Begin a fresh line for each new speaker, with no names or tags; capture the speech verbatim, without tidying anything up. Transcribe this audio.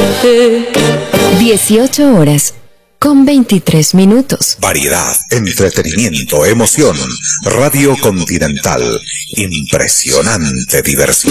dieciocho horas con veintitrés minutos.
Variedad, entretenimiento, emoción. Radio Continental. Impresionante diversión.